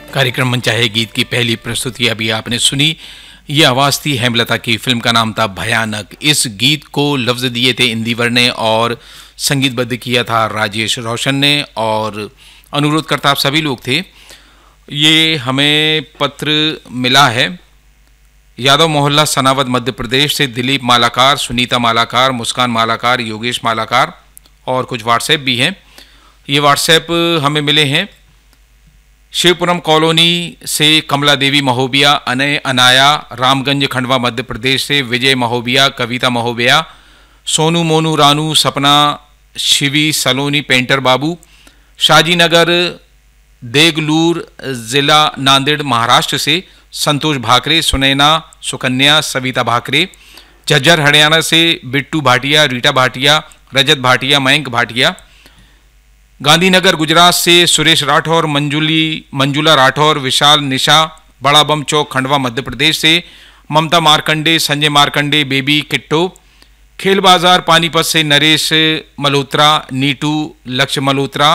कार्यक्रम मनचाहे गीत की पहली प्रस्तुति अभी आपने सुनी। ये आवाज़ थी हेमलता की, फिल्म का नाम था भयानक। इस गीत को लफ्ज़ दिए थे इंदिवर ने और संगीतबद्ध किया था राजेश रोशन ने और अनुरोध करता आप सभी लोग थे। ये हमें पत्र मिला है यादव मोहल्ला सनावद मध्य प्रदेश से दिलीप मालाकार, सुनीता मालाकार, मुस्कान मालाकार, योगेश मालाकार और कुछ व्हाट्सएप भी हैं। ये व्हाट्सएप हमें मिले हैं शिवपुरम कॉलोनी से कमला देवी महोबिया, अनय अनाया, रामगंज खंडवा मध्य प्रदेश से विजय महोबिया, कविता महोबिया, सोनू मोनू रानू, सपना शिवी सलोनी, पेंटर बाबू, शाजीनगर देगलूर जिला नांदेड़ महाराष्ट्र से संतोष भाकरे, सुनैना सुकन्या, सविता भाकरे, झज्जर हरियाणा से बिट्टू भाटिया, रीटा भाटिया, रजत भाटिया, मयंक भाटिया, गांधीनगर गुजरात से सुरेश राठौर, मंजुला राठौर, विशाल निशा, बड़ा बम चौक खंडवा मध्य प्रदेश से ममता मार्कंडे, संजय मार्कंडे, बेबी किट्टो, खेल बाजार पानीपत से नरेश मल्होत्रा, नीटू लक्ष्य मल्होत्रा,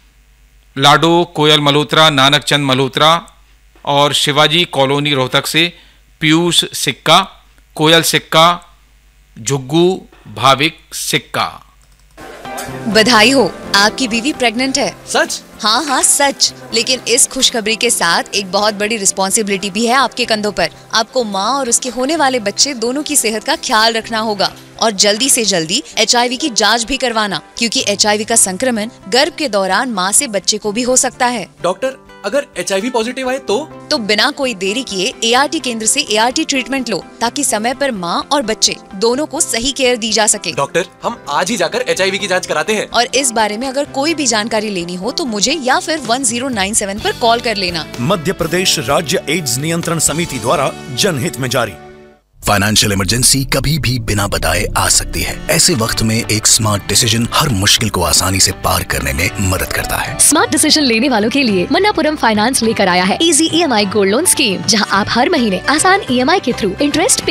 लाडो कोयल मल्होत्रा, नानक चंद मल्होत्रा और शिवाजी कॉलोनी रोहतक से पीयूष सिक्का, कोयल सिक्का, झुग्गू भाविक सिक्का। बधाई हो, आपकी बीवी प्रेग्नेंट है। सच? हाँ सच। लेकिन इस खुशखबरी के साथ एक बहुत बड़ी रिस्पॉन्सिबिलिटी भी है आपके कंधों पर। आपको माँ और उसके होने वाले बच्चे दोनों की सेहत का ख्याल रखना होगा और जल्दी से जल्दी HIV की जांच भी करवाना, क्योंकि HIV का संक्रमण गर्भ के दौरान माँ से बच्चे को भी हो सकता है। डॉक्टर, अगर HIV पॉजिटिव आए तो बिना कोई देरी किए ART केंद्र से ART ट्रीटमेंट लो, ताकि समय पर माँ और बच्चे दोनों को सही केयर दी जा सके। डॉक्टर, हम आज ही जाकर HIV की जांच कराते हैं। और इस बारे में अगर कोई भी जानकारी लेनी हो तो मुझे या फिर 1097 पर कॉल कर लेना। मध्य प्रदेश राज्य एड्स नियंत्रण समिति द्वारा जनहित में जारी। फाइनेंशियल इमरजेंसी कभी भी बिना बताए आ सकती है। ऐसे वक्त में एक स्मार्ट डिसीजन हर मुश्किल को आसानी से पार करने में मदद करता है। स्मार्ट डिसीजन लेने वालों के लिए मन्नापुरम फाइनेंस लेकर आया है easy EMI gold loan scheme, जहां आप हर महीने आसान EMI के थ्रू इंटरेस्ट